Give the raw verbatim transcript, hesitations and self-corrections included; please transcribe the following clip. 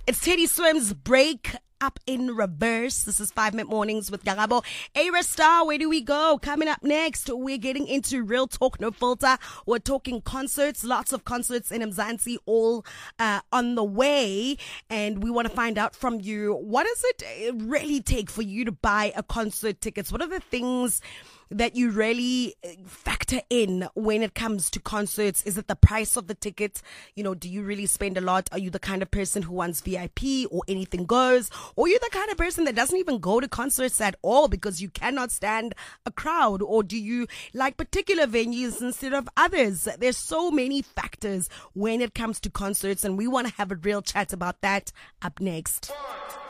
It's Teddy Swims break up in reverse. This is Five Minute Mornings with Garabo. A Star, where do we go? Coming up next, we're getting into Real Talk, No Filter. We're talking concerts, lots of concerts in Mzansi, all uh, on the way. And we want to find out from you, what does it really take for you to buy a concert tickets? What are the things that you really factor in when it comes to concerts? Is it the price of the tickets? You know, do you really spend a lot? Are you the kind of person who wants V I P or anything goes? Or you're the kind of person that doesn't even go to concerts at all because you cannot stand a crowd? Or do you like particular venues instead of others? There's so many factors when it comes to concerts, and we want to have a real chat about that up next.